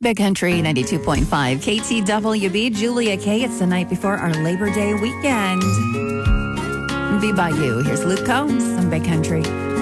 Big Country 92.5 KTWB. Julia K. It's the night before our Labor Day weekend. Be by you. Here's Luke Combs on Big Country.